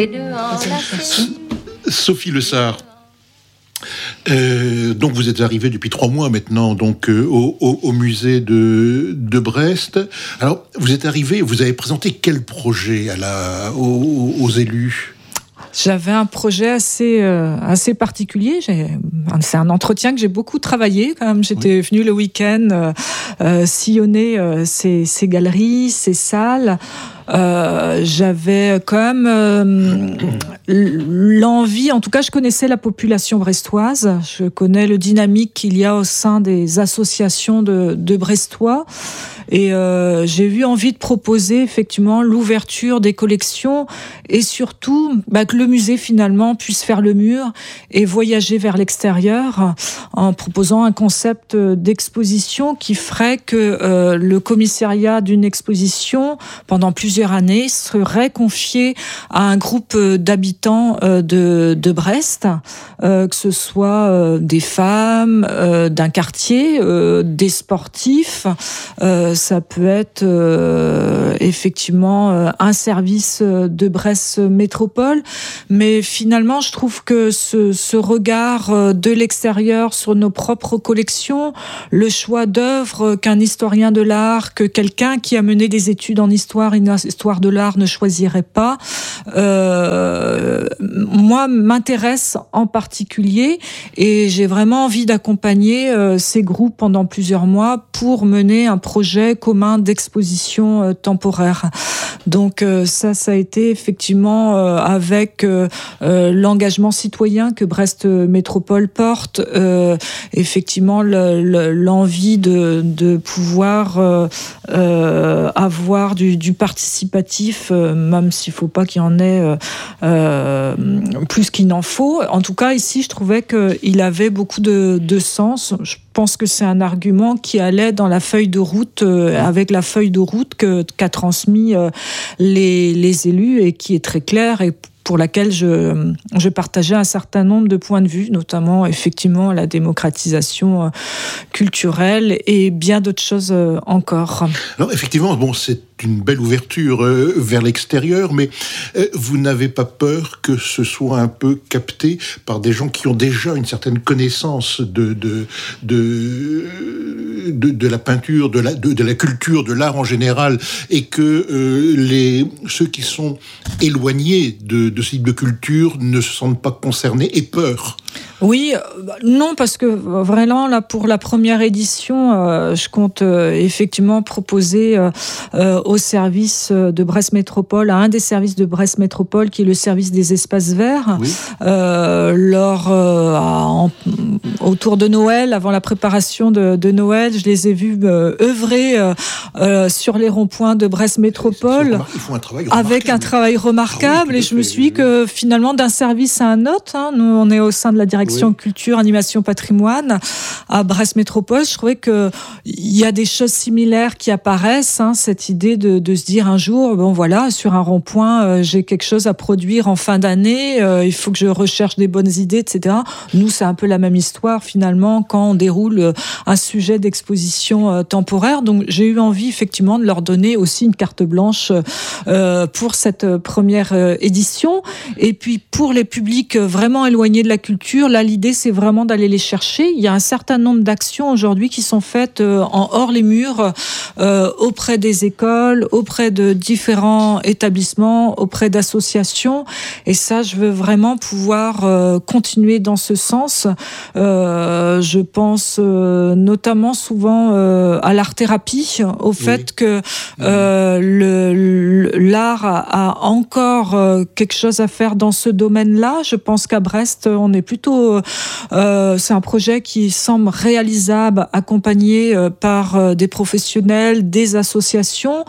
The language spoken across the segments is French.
Sophie Lessard. Donc vous êtes arrivée depuis 3 mois maintenant donc au musée de Brest. Alors vous êtes arrivée, vous avez présenté quel projet aux élus ? J'avais un projet assez particulier. C'est un entretien que j'ai beaucoup travaillé. Quand même, j'étais venue le week-end sillonner ces galeries, ces salles. J'avais quand même l'envie, en tout cas je connaissais la population brestoise, je connais le dynamique qu'il y a au sein des associations de Brestois, et j'ai eu envie de proposer effectivement l'ouverture des collections et surtout que le musée finalement puisse faire le mur et voyager vers l'extérieur en proposant un concept d'exposition qui ferait que le commissariat d'une exposition pendant plusieurs années serait confié à un groupe d'habitants de Brest, que ce soit des femmes, d'un quartier, des sportifs. Ça peut être effectivement un service de Brest Métropole, mais finalement je trouve que ce regard de l'extérieur sur nos propres collections, le choix d'œuvres qu'un historien de l'art, que quelqu'un qui a mené des études en histoire de l'art ne choisirait pas, moi m'intéresse en particulier, et j'ai vraiment envie d'accompagner ces groupes pendant plusieurs mois pour mener un projet commun d'exposition temporaire. Donc ça a été effectivement avec l'engagement citoyen que Brest Métropole porte, effectivement l'envie de pouvoir avoir du participatif, même s'il ne faut pas qu'il y en ait plus qu'il n'en faut. En tout cas, ici, je trouvais qu'il avait beaucoup de sens. Je pense que c'est un argument qui allait dans la feuille de route, avec la feuille de route qu'a transmis les élus et qui est très claire et pour laquelle je partageais un certain nombre de points de vue, notamment effectivement la démocratisation culturelle et bien d'autres choses encore. Alors effectivement, c'est une belle ouverture vers l'extérieur, mais vous n'avez pas peur que ce soit un peu capté par des gens qui ont déjà une certaine connaissance de la peinture, de la culture, de l'art en général, et que ceux qui sont éloignés de ce type de culture ne se sentent pas concernés et peur? Oui, non, parce que vraiment, là, pour la première édition, je compte effectivement proposer au service de Brest Métropole, à un des services de Brest Métropole, qui est le service des espaces verts, oui. Autour de Noël, avant la préparation de Noël, je les ai vus œuvrer sur les ronds-points de Brest Métropole, ils font un travail avec un travail remarquable, et je me suis dit que finalement, d'un service à un autre, nous on est au sein de la direction culture, animation, patrimoine à Brest Métropole, je trouvais qu'il y a des choses similaires qui apparaissent, cette idée de se dire un jour, sur un rond-point, j'ai quelque chose à produire en fin d'année, il faut que je recherche des bonnes idées, etc. Nous, c'est un peu la même histoire finalement quand on déroule un sujet d'exposition temporaire, donc j'ai eu envie effectivement de leur donner aussi une carte blanche pour cette première édition. Et puis pour les publics vraiment éloignés de la culture, là l'idée c'est vraiment d'aller les chercher. Il y a un certain nombre d'actions aujourd'hui qui sont faites en hors les murs, auprès des écoles, auprès de différents établissements, auprès d'associations, et ça je veux vraiment pouvoir continuer dans ce sens. Je pense notamment souvent à l'art-thérapie, au fait que l'art a encore quelque chose à faire dans ce domaine-là. Je pense qu'à Brest, on est plutôt... c'est un projet qui semble réalisable, accompagné par des professionnels, des associations.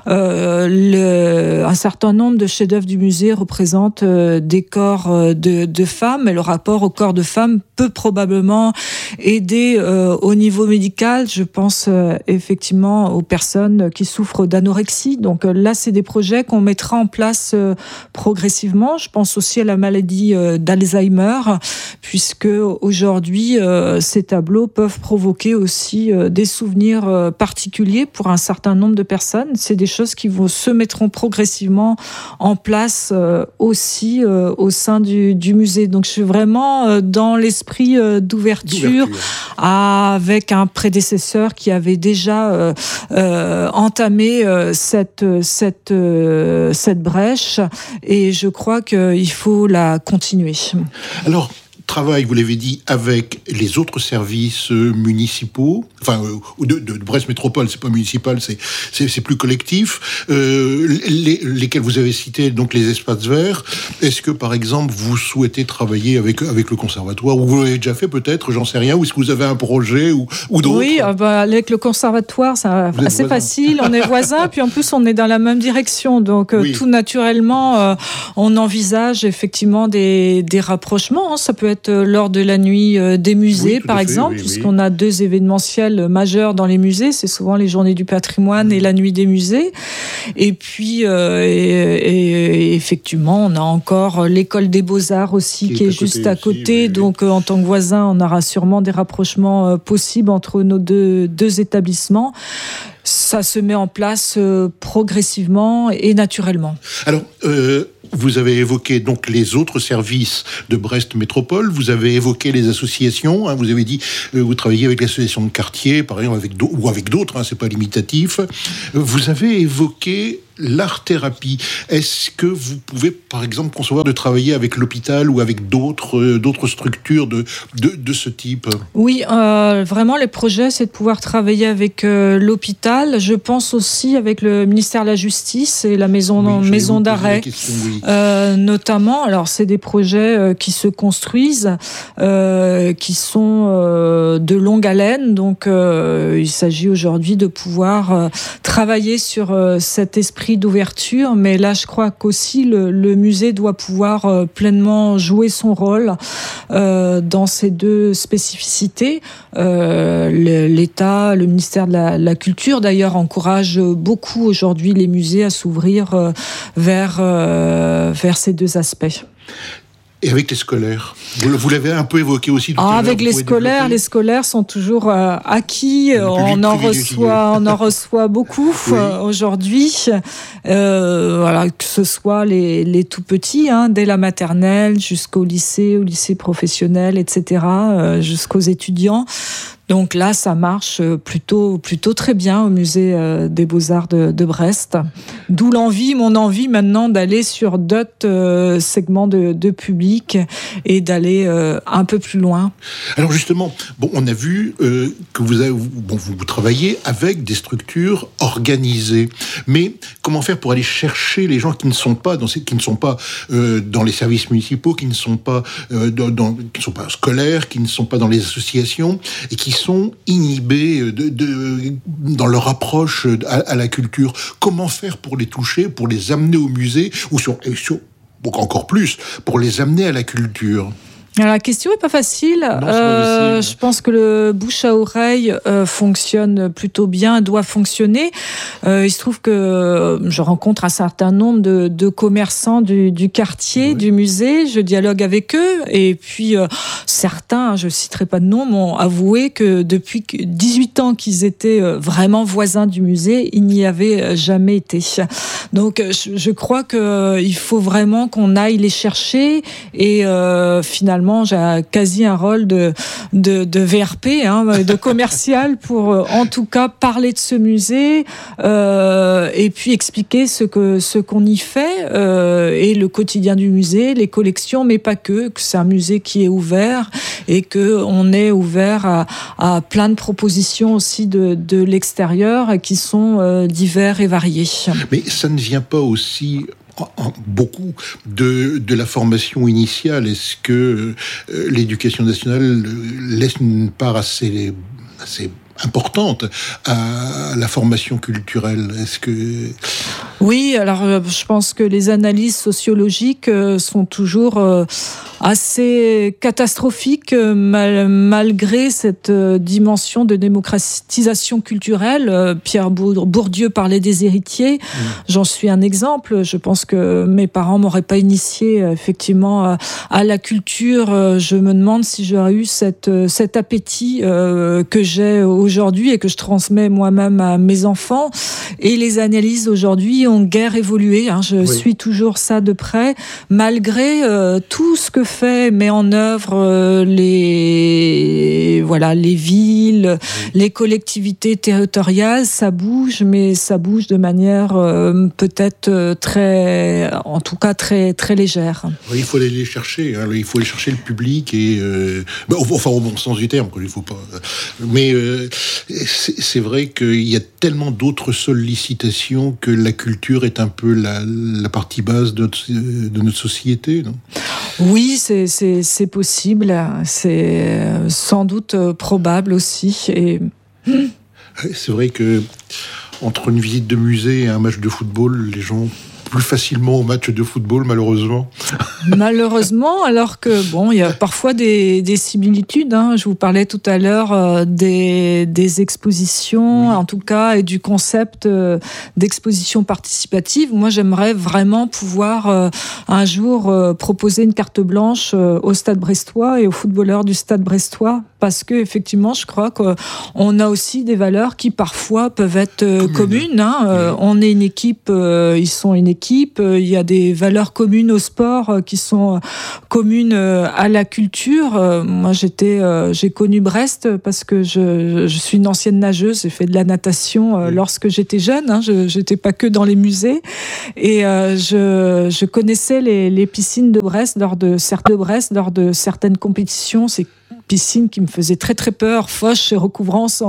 Un certain nombre de chefs-d'œuvre du musée représentent des corps de femmes, et le rapport au corps de femmes peut probablement aider au niveau médical l'hôpital, je pense effectivement aux personnes qui souffrent d'anorexie. Donc là, c'est des projets qu'on mettra en place progressivement. Je pense aussi à la maladie d'Alzheimer, puisque aujourd'hui, ces tableaux peuvent provoquer aussi des souvenirs particuliers pour un certain nombre de personnes. C'est des choses qui se mettront progressivement en place aussi au sein du musée. Donc je suis vraiment dans l'esprit d'ouverture avec un prédécesseur qui avait déjà entamé cette brèche, et je crois qu'il faut la continuer. Alors, travaille, vous l'avez dit, avec les autres services municipaux, enfin de Brest Métropole, c'est pas municipal, c'est plus collectif, lesquels vous avez cités, donc les espaces verts. Est-ce que par exemple vous souhaitez travailler avec le conservatoire, ou vous l'avez déjà fait peut-être, j'en sais rien, ou est-ce que vous avez un projet ou d'autres? Oui, avec le conservatoire, c'est assez facile, on est voisins, puis en plus on est dans la même direction, donc tout naturellement on envisage effectivement des rapprochements, hein. Ça peut être lors de la nuit des musées, par exemple, puisqu'on a 2 événementiels majeurs dans les musées, c'est souvent les journées du patrimoine et la nuit des musées. Et puis, et effectivement, on a encore l'école des beaux-arts aussi, qui est juste à côté. Donc, en tant que voisin, on aura sûrement des rapprochements possibles entre nos deux établissements. Ça se met en place progressivement et naturellement. Alors, vous avez évoqué donc les autres services de Brest Métropole, vous avez évoqué les associations, hein, vous avez dit vous travaillez avec l'association de quartier, par exemple, ou avec d'autres, hein, c'est pas limitatif. Vous avez évoqué l'art-thérapie. Est-ce que vous pouvez, par exemple, concevoir de travailler avec l'hôpital ou avec d'autres structures de ce type? Oui, vraiment, les projets, c'est de pouvoir travailler avec l'hôpital. Je pense aussi avec le ministère de la Justice et la maison d'arrêt, notamment. Alors, c'est des projets qui se construisent, qui sont de longue haleine. Donc, il s'agit aujourd'hui de pouvoir travailler sur cet esprit d'ouverture, mais là je crois qu'aussi le musée doit pouvoir pleinement jouer son rôle dans ces 2 spécificités. L'État, le ministère de la Culture d'ailleurs encourage beaucoup aujourd'hui les musées à s'ouvrir vers ces 2 aspects. Et avec les scolaires, vous l'avez un peu évoqué aussi tout à l'heure. Avec les scolaires sont toujours acquis. On en reçoit beaucoup aujourd'hui. Voilà, que ce soit les tout petits, hein, dès la maternelle jusqu'au lycée, au lycée professionnel, etc., jusqu'aux étudiants. Donc là, ça marche plutôt très bien au musée des Beaux-Arts de Brest. D'où mon envie maintenant d'aller sur d'autres segments de public et d'aller un peu plus loin. Alors justement, on a vu que vous travaillez avec des structures organisées. Mais comment faire pour aller chercher les gens qui ne sont pas dans les services municipaux, qui ne sont pas scolaires, qui ne sont pas dans les associations et qui sont inhibés dans leur approche à la culture? Comment faire pour les toucher, pour les amener au musée, ou encore plus, pour les amener à la culture? Alors, la question est pas facile. Je pense que le bouche à oreille fonctionne plutôt bien, doit fonctionner. Il se trouve que je rencontre un certain nombre de commerçants du quartier, du musée. Je dialogue avec eux, et puis certains, je citerai pas de nom, m'ont avoué que depuis 18 ans qu'ils étaient vraiment voisins du musée, ils n'y avaient jamais été. Donc, je crois que il faut vraiment qu'on aille les chercher, et finalement j'ai quasi un rôle de VRP, hein, de commercial, pour en tout cas parler de ce musée et puis expliquer ce qu'on y fait et le quotidien du musée, les collections, mais pas que c'est un musée qui est ouvert et qu'on est ouvert à plein de propositions aussi de l'extérieur qui sont divers et variées. Mais ça ne vient pas aussi beaucoup de la formation initiale? Est-ce que l'éducation nationale laisse une part assez importante à la formation culturelle? Est-ce que... Oui, alors je pense que les analyses sociologiques sont toujours assez catastrophiques malgré cette dimension de démocratisation culturelle. Pierre Bourdieu parlait des héritiers. J'en suis un exemple. Je pense que mes parents m'auraient pas initié effectivement à la culture. Je me demande si j'aurais eu cet appétit que j'ai aujourd'hui et que je transmets moi-même à mes enfants. Et les analyses aujourd'hui ont guère évolué. Je suis toujours ça de près, malgré tout ce que met en œuvre les villes, les collectivités territoriales. Ça bouge, mais ça bouge de manière peut-être en tout cas très très légère. Oui, il faut aller les chercher. Il faut aller chercher le public et enfin au bon sens du terme. Il faut pas. Mais c'est vrai qu'il y a tellement d'autres sollicitations que la culture est un peu la partie basse de notre société, non ? Oui, c'est possible. C'est sans doute probable aussi. Et c'est vrai que entre une visite de musée et un match de football, les gens plus facilement au match de football, malheureusement. Malheureusement, alors que il y a parfois des similitudes. Je vous parlais tout à l'heure des expositions, en tout cas, et du concept d'exposition participative. Moi, j'aimerais vraiment pouvoir un jour proposer une carte blanche au Stade Brestois et aux footballeurs du Stade Brestois, parce que effectivement, je crois qu'on a aussi des valeurs qui parfois peuvent être communes. On est une équipe, ils sont une équipe. Il y a des valeurs communes au sport qui sont communes à la culture. Moi, j'ai connu Brest parce que je suis une ancienne nageuse. J'ai fait de la natation lorsque j'étais jeune. J'étais pas que dans les musées. Et je connaissais les piscines de Brest lors de certaines compétitions. C'est piscines qui me faisaient très très peur, Foch et recouvrance